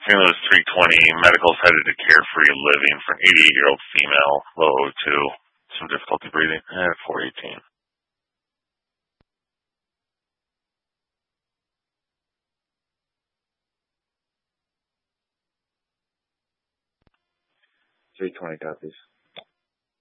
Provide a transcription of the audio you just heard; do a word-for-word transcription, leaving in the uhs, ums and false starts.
Saint Louis three twenty, medical's headed to Carefree Living for an eighty-eight-year-old female, low O two, some difficulty breathing, and four eighteen. three twenty copies.